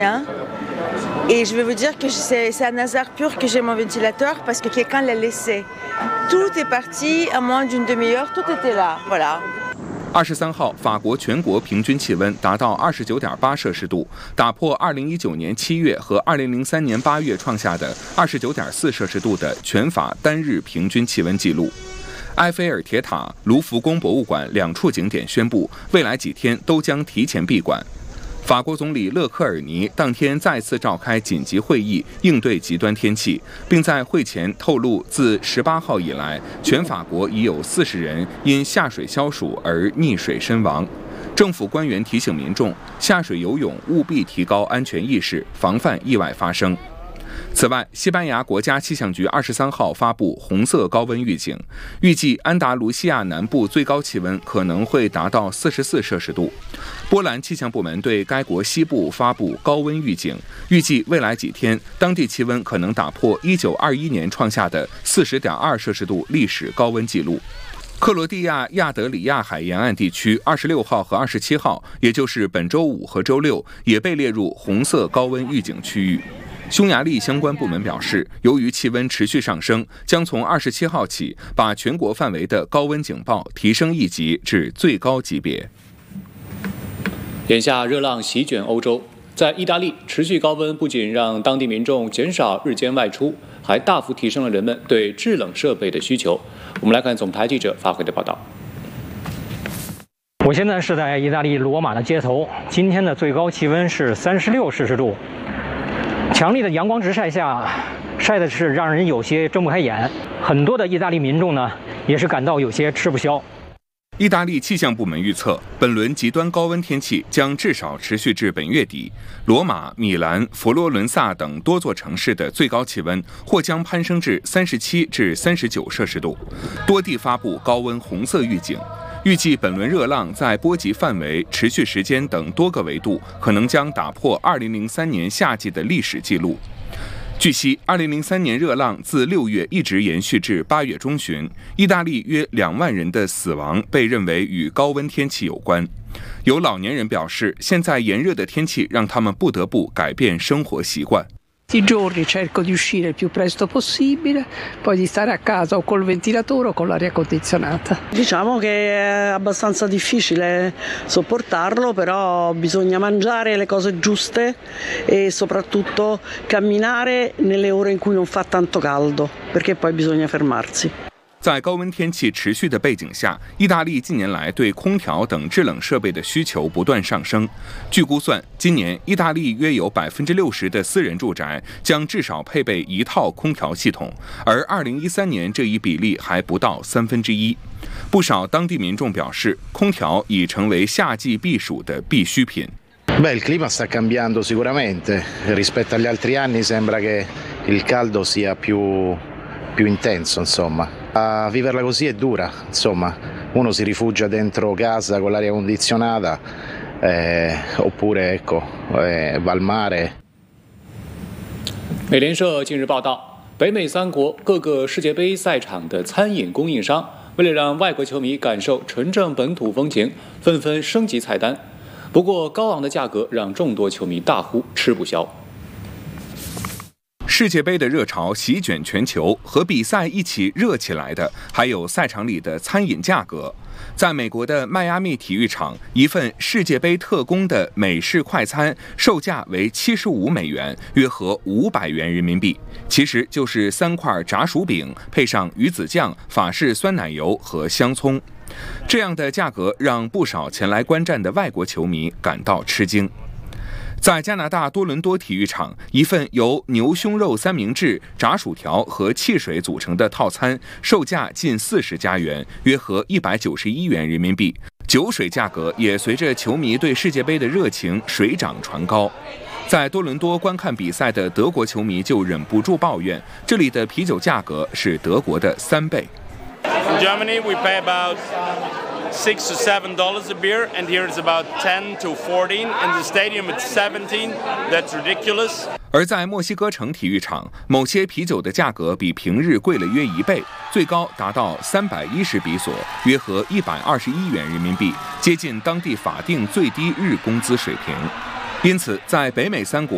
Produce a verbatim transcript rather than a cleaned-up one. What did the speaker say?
Et je vais vous dire que c'est un hasard pur que j'ai mon ventilateur parce que quelqu'un l'a laissé. Tout est parti à moins d'une demi-heure, tout était là, voilà. 二十三号，法国全国平均气温达到二十九点八摄氏度，打破二零一九年七月和二零零三年八月创下的二十九点四摄氏度的全法单日平均气温纪录。埃菲尔铁塔、卢浮宫博物馆两处景点宣布，未来几天都将提前闭馆。法国总理勒克尔尼当天再次召开紧急会议，应对极端天气，并在会前透露，自十八号以来，全法国已有四十人因下水消暑而溺水身亡。政府官员提醒民众，下水游泳务必提高安全意识，防范意外发生。此外，西班牙国家气象局二十三号发布红色高温预警，预计安达卢西亚南部最高气温可能会达到四十四摄氏度。波兰气象部门对该国西部发布高温预警，预计未来几天当地气温可能打破一九二一年创下的四十点二摄氏度历史高温纪录。克罗地亚亚德里亚海沿岸地区二十六号和二十七号，也就是本周五和周六，也被列入红色高温预警区域。匈牙利相关部门表示，由于气温持续上升，将从二十七号起把全国范围的高温警报提升一级至最高级别。 眼下热浪席卷欧洲，在意大利持续高温不仅让当地民众减少日间外出，还大幅提升了人们对制冷设备的需求。我们来看总台记者发回的报道。 我现在是在意大利罗马的街头，今天的最高气温是三十六摄氏度。强烈的阳光直晒下，晒的是让人有些睁不开眼。很多的意大利民众呢，也是感到有些吃不消。 意大利气象部门预测，本轮极端高温天气将至少持续至本月底。罗马、米兰、佛罗伦萨等多座城市的最高气温或将攀升至三十七至三十九摄氏度，多地发布高温红色预警。预计本轮热浪在波及范围、持续时间等多个维度，可能将打破二零零三年夏季的历史记录。据悉，二零零三年热浪自六月一直延续至八月中旬，意大利约两万人的死亡被认为与高温天气有关。有老年人表示，现在炎热的天气让他们不得不改变生活习惯。 Tutti i giorni cerco di uscire il più presto possibile, poi di stare a casa o col ventilatore o con l'aria condizionata. Diciamo che è abbastanza difficile sopportarlo, però bisogna mangiare le cose giuste e soprattutto camminare nelle ore in cui non fa tanto caldo, perché poi bisogna fermarsi. 在高温天气持续的背景下，意大利近年来对空调等制冷设备的需求不断上升。据估算，今年意大利约有百分之六十的私人住宅将至少配备一套空调系统，而二零一三年这一比例还不到三分之一。不少当地民众表示，空调已成为夏季避暑的必需品。 Beh, il clima sta cambiando sicuramente. Rispetto agli altri anni sembra che il caldo sia più più intenso, insomma. A viverla così è dura, insomma. Uno si rifugia dentro casa con l'aria condizionata, eh, oppure ecco, eh, va al mare. 美联社近日报道，北美三国各个世界杯赛场的餐饮供应商，为了让外国球迷感受纯正本土风情，纷纷升级菜单。不过，高昂的价格让众多球迷大呼吃不消。 世界杯的热潮席卷全球，和比赛一起热起来的还有赛场里的餐饮价格。在美国的迈阿密体育场，一份世界杯特供的美式快餐售价为七十五美元，约合五百元人民币，其实就是三块炸薯饼配上鱼子酱、法式酸奶油和香葱。这样的价格让不少前来观战的外国球迷感到吃惊。在加拿大多伦多体育场，一份由牛胸肉三明治、炸薯条和汽水组成的套餐，售价近四十加元，约合一百九十一元人民币。酒水价格也随着球迷对世界杯的热情水涨船高。在多伦多观看比赛的德国球迷就忍不住抱怨，这里的啤酒价格是德国的三倍。 In Germany, we pay about six to seven dollars a beer, and here it's about ten to fourteen. In the stadium, it's seventeen. That's ridiculous. 而在墨西哥城体育场，某些啤酒的价格比平日贵了约一倍，最高达到三百一十比索，约合一百二十一元人民币，接近当地法定最低日工资水平。因此，在北美三国